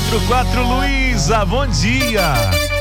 992998544, Luísa, bom dia.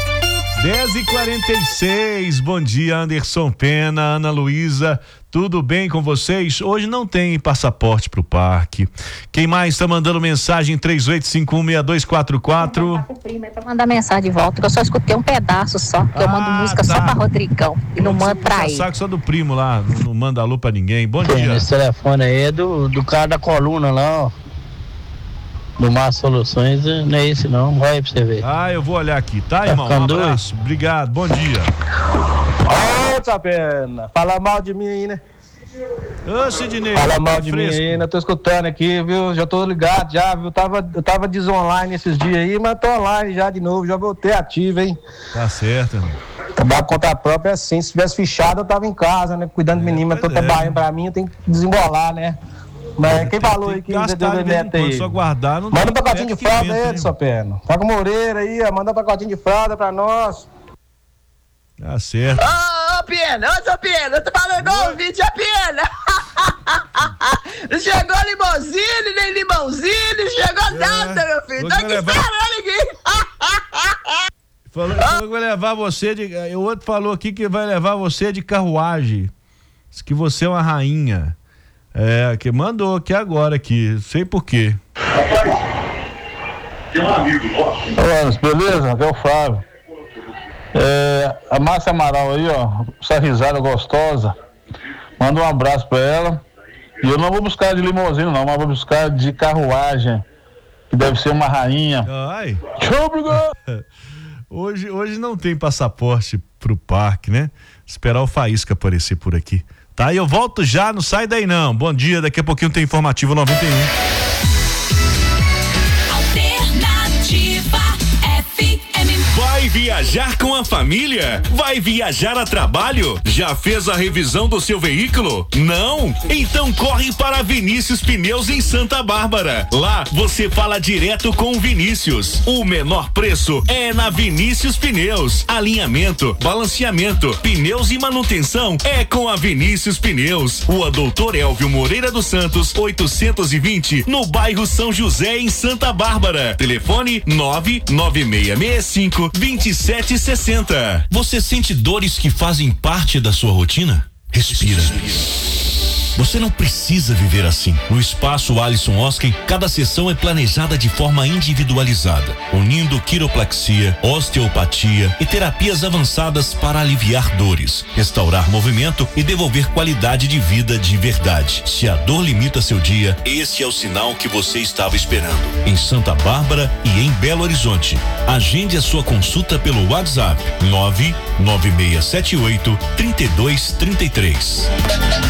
10h46, bom dia, Anderson Pena, Ana Luísa, tudo bem com vocês? Hoje não tem passaporte pro parque. Quem mais está mandando mensagem? 38516244. É pra mandar mensagem de volta, que eu só escutei um pedaço só, que eu mando música só pra Rodrigão e não mando pra ele. Saco só do primo lá, não manda alô pra ninguém. Bom dia. Esse telefone aí é do cara da coluna lá, ó. Do Mar Soluções, não é esse não, vai aí pra você ver. Eu vou olhar aqui, tá, irmão? Um abraço, obrigado, bom dia. Ô, Tapena, fala mal de mim aí, né? Ô, Sidney. Fala mal de mim aí, né? Tô escutando aqui, viu? Já tô ligado já, viu? Eu tava desonline esses dias aí, mas tô online já de novo, já voltei ativo, hein? Tá certo, irmão. Trabalhar por conta própria é assim, se tivesse fechado eu tava em casa, né? Cuidando do menino, mas tô trabalhando pra mim, eu tenho que desembolar, né? Mas quem falou aí que deu meta aí? Só guardar, não manda um pacotinho de fralda aí, Edson Pena. Tá com Moreira aí, ó, manda um pacotinho de fralda pra nós. Tá certo. Ô, Pena, eu tô falando igual o vídeo, a Pena. Não chegou limousine, nem limãozinho, não chegou nada, meu filho. Tô aqui esperando aqui. Falou que vai levar você de... O outro falou aqui que vai levar você de carruagem. Diz que você é uma rainha. Que mandou aqui agora aqui, sei por quê. Tem um amigo nosso. Beleza? Aqui é o Flávio. A Márcia Amaral aí, ó, essa risada gostosa. Manda um abraço pra ela. E eu não vou buscar de limousine não, mas vou buscar de carruagem, que deve ser uma rainha. Ai. Tchau, obrigado. Hoje não tem passaporte pro parque, né? Esperar o Faísca aparecer por aqui. Tá, eu volto já, não sai daí não. Bom dia, daqui a pouquinho tem Informativo 91. Alternativa FM. Vai viajar com a família? Vai viajar a trabalho? Já fez a revisão do seu veículo? Não? Então corre para Vinícius Pneus em Santa Bárbara. Lá você fala direto com o Vinícius. O menor preço é na Vinícius Pneus. Alinhamento, balanceamento, pneus e manutenção é com a Vinícius Pneus. Rua Doutor Elvio Moreira dos Santos, 820, no bairro São José, em Santa Bárbara. Telefone 99665-2760. Você sente dores que fazem parte da sua rotina? Respira. Você não precisa viver assim. No Espaço Alisson Osken, cada sessão é planejada de forma individualizada, unindo quiropraxia, osteopatia e terapias avançadas para aliviar dores, restaurar movimento e devolver qualidade de vida de verdade. Se a dor limita seu dia, esse é o sinal que você estava esperando. Em Santa Bárbara e em Belo Horizonte. Agende a sua consulta pelo WhatsApp 99678-3233.